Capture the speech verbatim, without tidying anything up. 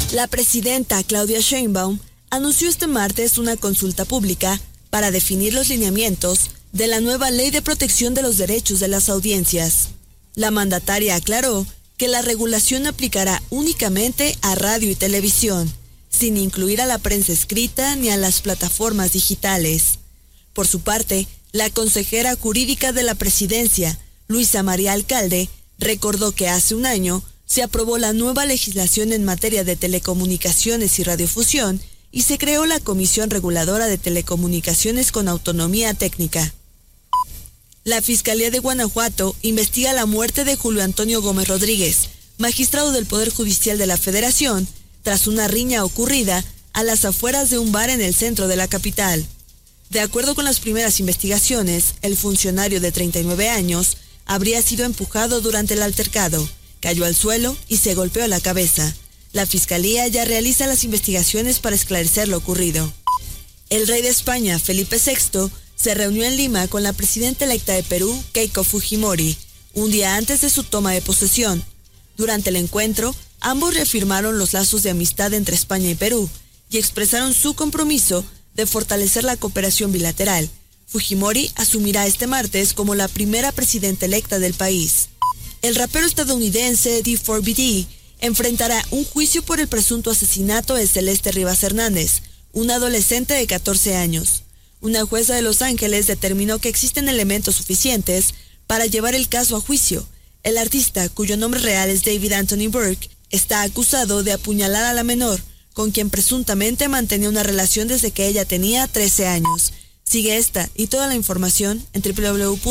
La presidenta Claudia Sheinbaum anunció este martes una consulta pública para definir los lineamientos de la nueva Ley de Protección de los Derechos de las Audiencias. La mandataria aclaró que la regulación aplicará únicamente a radio y televisión, sin incluir a la prensa escrita ni a las plataformas digitales. Por su parte, la consejera jurídica de la presidencia, Luisa María Alcalde, recordó que hace un año se aprobó la nueva legislación en materia de telecomunicaciones y radiofusión y se creó la Comisión Reguladora de Telecomunicaciones con autonomía técnica. La Fiscalía de Guanajuato investiga la muerte de Julio Antonio Gómez Rodríguez, magistrado del Poder Judicial de la Federación, tras una riña ocurrida a las afueras de un bar en el centro de la capital. De acuerdo con las primeras investigaciones, el funcionario de treinta y nueve años habría sido empujado durante el altercado, cayó al suelo y se golpeó la cabeza. La Fiscalía ya realiza las investigaciones para esclarecer lo ocurrido. El rey de España, Felipe sexto, se reunió en Lima con la presidenta electa de Perú, Keiko Fujimori, un día antes de su toma de posesión. Durante el encuentro, ambos reafirmaron los lazos de amistad entre España y Perú y expresaron su compromiso de fortalecer la cooperación bilateral. Fujimori asumirá este martes como la primera presidenta electa del país. El rapero estadounidense D cuatro B D enfrentará un juicio por el presunto asesinato de Celeste Rivas Hernández, una adolescente de catorce años. Una jueza de Los Ángeles determinó que existen elementos suficientes para llevar el caso a juicio. El artista, cuyo nombre real es David Anthony Burke, está acusado de apuñalar a la menor, con quien presuntamente mantenía una relación desde que ella tenía trece años. Sigue esta y toda la información en doble u doble u doble u punto